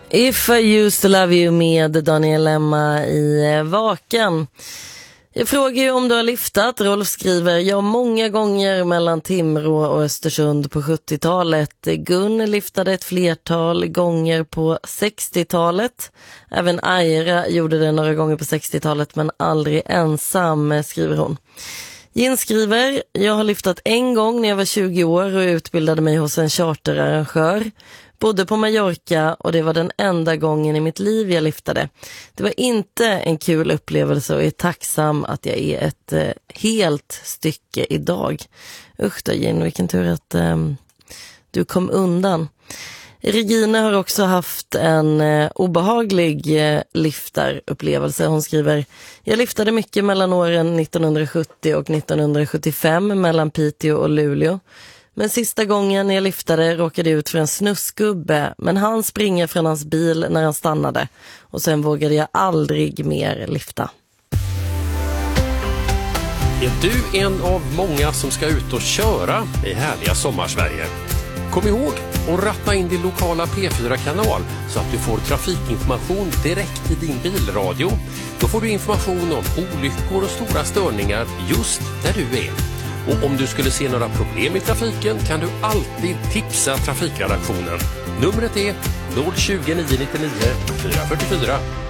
If I used to love you med Daniel Lemma i Vaken. Jag frågar ju om du har liftat. Rolf skriver, ja, många gånger mellan Timrå och Östersund på 70-talet. Gun liftade ett flertal gånger på 60-talet. Även Aira gjorde det några gånger på 60-talet, men aldrig ensam, skriver hon. Jin skriver, jag har liftat en gång när jag var 20 år och utbildade mig hos en charterarrangör. Bodde på Mallorca och det var den enda gången i mitt liv jag liftade. Det var inte en kul upplevelse och är tacksam att jag är ett helt stycke idag. Usch då, Jin, vilken tur att du kom undan. Regina har också haft en obehaglig liftarupplevelse. Hon skriver, jag liftade mycket mellan åren 1970 och 1975 mellan Piteå och Luleå. Men sista gången jag liftade råkade ut för en snusgubbe, men han springer från hans bil när han stannade. Och sen vågade jag aldrig mer lifta. Är du en av många som ska ut och köra i härliga Sommarsverige? Kom ihåg att ratta in din lokala P4-kanal så att du får trafikinformation direkt i din bilradio. Då får du information om olyckor och stora störningar just där du är. Och om du skulle se några problem i trafiken kan du alltid tipsa trafikredaktionen. Numret är 020 999 444.